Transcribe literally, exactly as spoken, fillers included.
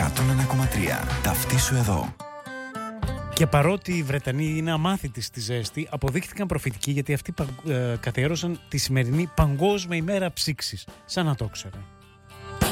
εκατόν ένα κόμμα τρία. Ταυτίσου εδώ. Και παρότι οι Βρετανοί είναι αμάθητοι στη ζέστη, αποδείχθηκαν προφητικοί γιατί αυτοί ε, καθιέρωσαν τη σημερινή Παγκόσμια ημέρα ψήξης. Σαν να το ήξερα.